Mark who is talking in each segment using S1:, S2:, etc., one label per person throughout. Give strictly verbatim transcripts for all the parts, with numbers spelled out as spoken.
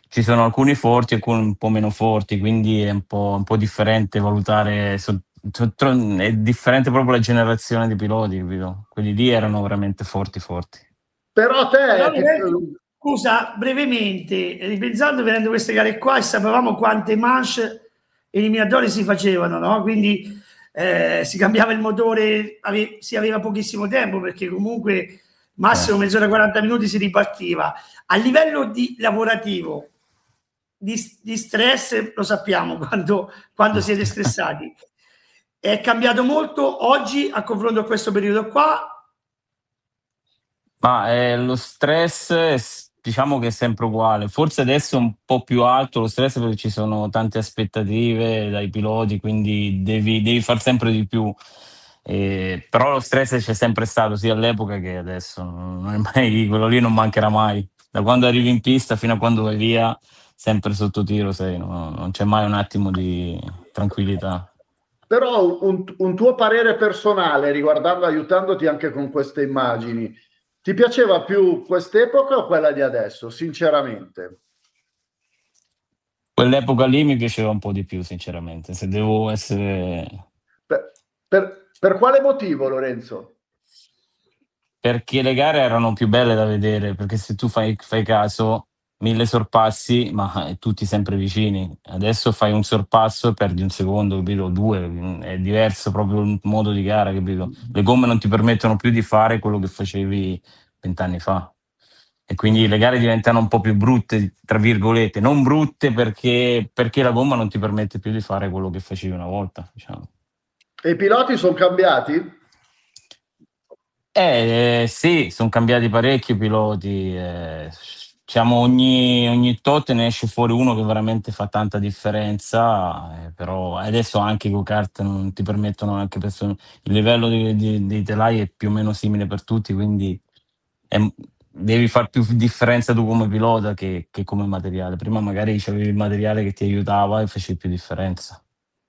S1: ci sono alcuni forti e alcuni un po' meno forti, quindi è un po' un po' differente valutare so so tro è differente proprio la generazione di piloti, capito? Quelli lì erano veramente forti, forti.
S2: Però
S3: Però
S2: te ti
S3: Lorenzo, scusa, brevemente, ripensando vedendo queste gare qua e sapevamo quante manche eliminatorie si facevano, no? Quindi eh, si cambiava il motore, ave si aveva pochissimo tempo perché comunque massimo
S1: Eh.
S3: mezz'ora, quaranta minuti si ripartiva. A livello di lavorativo, di, di stress, lo sappiamo quando, quando siete stressati. È cambiato molto oggi a confronto a questo periodo qua?
S1: Ma, ehm, lo stress è s diciamo che è sempre uguale. Forse adesso è un po' più alto lo stress perché ci sono tante aspettative dai piloti, quindi devi devi far sempre di più. Ehm, però lo stress c'è sempre stato sia all'epoca che adesso, non è mai quello lì non mancherà mai. Da quando arrivi in pista fino a quando vai via, sempre sotto tiro sei, no non c'è mai un attimo di tranquillità.
S2: Però un un tuo parere personale riguardando aiutandoti anche con queste immagini, ti piaceva più quest'epoca o quella di adesso, sinceramente?
S1: Quell'epoca lì mi piaceva un po' di più sinceramente, se devo essere
S2: Per per per quale motivo, Lorenzo?
S1: Perché le gare erano più belle da vedere, perché se tu fai fai caso, mille sorpassi, ma, eh, tutti sempre vicini. Adesso fai un sorpasso e perdi un secondo, capito, o due, mhmm, è diverso proprio il modo di gara, capito? Le gomme non ti permettono più di fare quello che facevi vent anni fa. E quindi le gare diventano un po' più "brutte", tra virgolette, non brutte perché perché la gomma non ti permette più di fare quello che facevi una volta, diciamo.
S2: E i piloti son cambiati?
S1: Eh, sì, son cambiati parecchio i piloti, ehm, diciamo ogni ogni tot ne esce fuori uno che veramente fa tanta differenza, ehm, però adesso anche i go-kart non ti permettono anche perso il livello di di dei telai è più o meno simile per tutti, quindi, ehm, devi far più f differenza tu come pilota che che come materiale. Prima magari c'avevi il materiale che ti aiutava e facevi più differenza.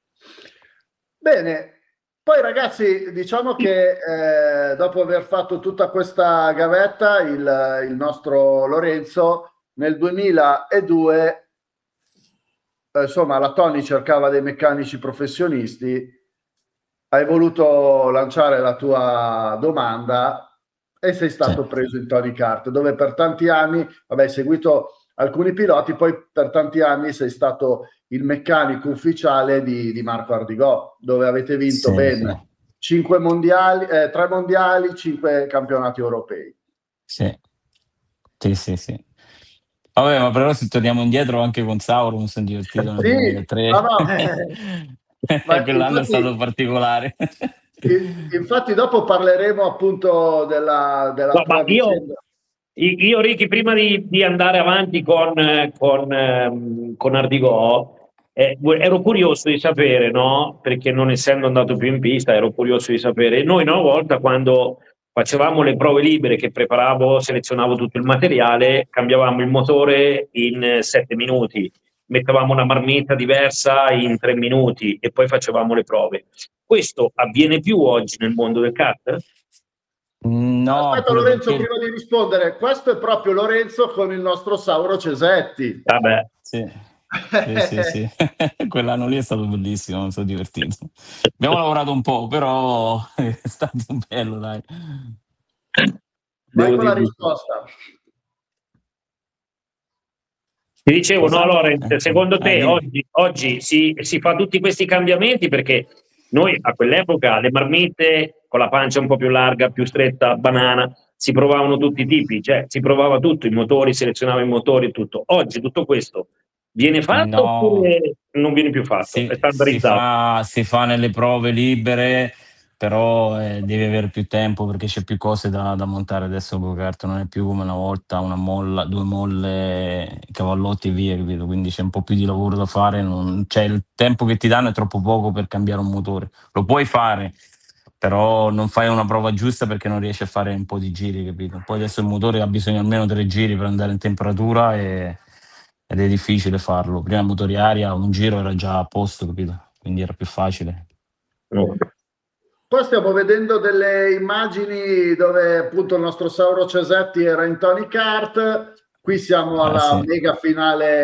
S2: Bene, poi ragazzi diciamo che, ehm, dopo aver fatto tutta questa gavetta il il nostro Lorenzo nel duemiladue ehm, insomma la Tony cercava dei meccanici professionisti, hai voluto lanciare la tua domanda e sei
S1: Sì.
S2: stato preso in Tony Kart, dove per tanti anni, vabbè hai seguito alcuni piloti, poi per tanti anni sei stato il meccanico ufficiale di di Marco Ardigò, dove avete vinto
S1: Sì, sì.
S2: ben cinque mondiali ehm, tre mondiali, cinque campionati europei.
S1: Sì. Sì, sì, sì. Vabbè, ma però se torniamo indietro anche con Sauron mi son divertito nel
S2: Sì, no,
S1: duemilatré.
S2: no, ma
S1: Quell'anno è stato
S2: infatti
S1: particolare.
S2: i infatti dopo parleremo appunto della della
S4: No, ma
S2: tua
S4: io
S2: vicenda.
S4: i io Ricky prima di di andare avanti con con ehm, con Ardigò, eh, vo ero curioso di sapere, no, perché non essendo andato più in pista ero curioso di sapere. Noi una volta quando facevamo le prove libere che preparavo, selezionavo tutto il materiale, cambiavamo il motore in sette minuti, mettevamo una marmitta diversa in tre minuti e poi facevamo le prove. Questo avviene più oggi nel mondo del kart?
S1: Mhmm, no,
S2: Aspetta
S1: pure
S2: Lorenzo,
S1: perché
S2: prima di rispondere, questo è proprio Lorenzo con il nostro Sauro Cesetti.
S4: Vabbè.
S1: Sì. Sì, sì, sì. Quell'anno lì è stato bellissimo, mi son divertito. Abbiamo lavorato un po', però è stato bello dai.
S2: Vai
S4: Devo
S2: con la
S4: dirgli
S2: risposta.
S4: Ti dicevo, no,
S1: Cosa?
S4: Laurens,
S1: Eh,
S4: secondo
S1: ah,
S4: te
S1: dimmi.
S4: oggi oggi si si fa tutti questi cambiamenti perché noi a quell'epoca le marmitte con la pancia un po' più larga, più stretta, banana, si provavano tutti i tipi, cioè si provava tutto, i motori, selezionava i motori e tutto. Oggi tutto questo viene fatto
S1: No.
S4: oppure non viene più fatto? È
S1: Si si
S4: standardizzato?
S1: fa si fa nelle prove libere, però, ehm, devi avere più tempo perché c'è più cose da da montare adesso il go-kart, non è più come una volta, una molla, due molle, cavallotti e via, capito? Quindi c'è un po' più di lavoro da fare, non cioè il tempo che ti danno è troppo poco per cambiare un motore. Lo puoi fare, però non fai una prova giusta perché non riesci a fare un po' di giri, capito? Poi adesso il motore ha bisogno almeno tre giri per andare in temperatura, e ed è difficile farlo. Prima motori aria, un giro era già a posto, capito? Quindi era più facile.
S4: No.
S2: Qua stiamo vedendo delle immagini dove appunto il nostro Sauro Cesetti era in Tony Kart, qui siamo
S1: Eh
S2: alla
S1: sì.
S2: mega finale